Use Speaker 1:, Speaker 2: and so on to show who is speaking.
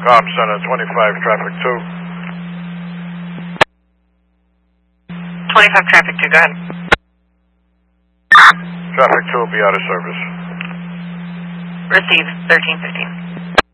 Speaker 1: Com Center, 25 traffic 2.
Speaker 2: 25 traffic 2, go ahead.
Speaker 1: Traffic 2 will be out of service.
Speaker 2: Receive 1315.